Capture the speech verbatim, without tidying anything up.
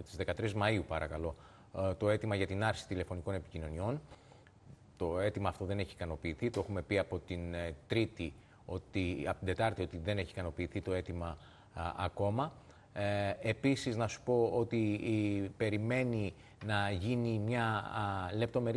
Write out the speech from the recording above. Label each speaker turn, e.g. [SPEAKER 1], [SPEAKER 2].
[SPEAKER 1] τις δεκατρείς Μαΐου, παρακαλώ, το αίτημα για την άρση τηλεφωνικών επικοινωνιών. Το αίτημα αυτό δεν έχει ικανοποιηθεί. Το έχουμε πει από την Τρίτη, ότι, από την Τετάρτη, ότι δεν έχει ικανοποιηθεί το αίτημα α, ακόμα. Ε, επίσης, να σου πω ότι η, περιμένει να γίνει μια λεπτομερή